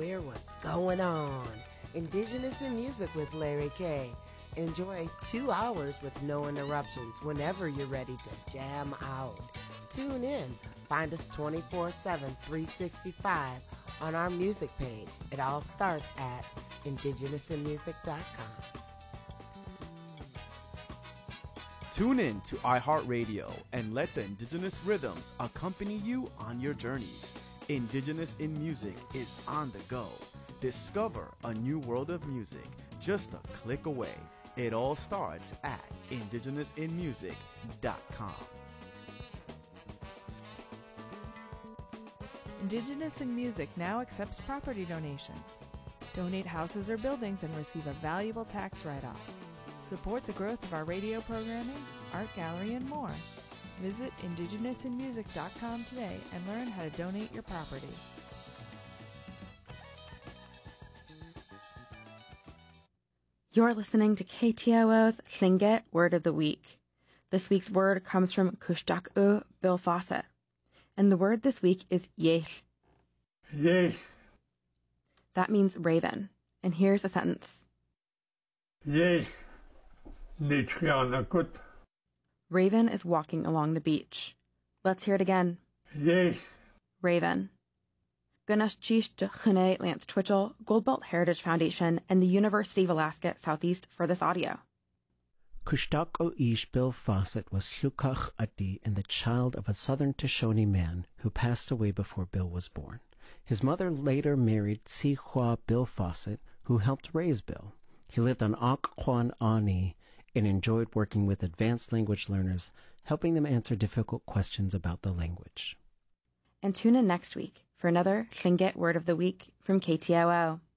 hear what's going on. Indigenous in Music with Larry K. Enjoy 2 hours with no interruptions whenever you're ready to jam out. Tune in. Find us 24/7, 365 on our music page. It all starts at indigenousinmusic.com. Tune in to iHeartRadio and let the indigenous rhythms accompany you on your journeys. Indigenous in Music is on the go. Discover a new world of music just a click away. It all starts at indigenousinmusic.com. Indigenous in Music now accepts property donations. Donate houses or buildings and receive a valuable tax write-off. Support the growth of our radio programming, art gallery, and more. Visit indigenousinmusic.com today and learn how to donate your property. You're listening to KTOO's Llingit Word of the Week. This week's word comes from Kushtaq Bill Fawcett. And the word this week is yech. Yech. That means raven. And here's a sentence. Yech. Raven is walking along the beach. Let's hear it again. Yech. Raven. Ganesh Chish Chune Lance Twitchell, Goldbelt Heritage Foundation, and the University of Alaska Southeast for this audio. Kushtaq Ish Bill Fawcett was Llukach Ati and the child of a southern Shoshone man who passed away before Bill was born. His mother later married Si Hua Bill Fawcett, who helped raise Bill. He lived on Occoquan Ani and enjoyed working with advanced language learners, helping them answer difficult questions about the language. And tune in next week for another Llingit Word of the Week from KTOO.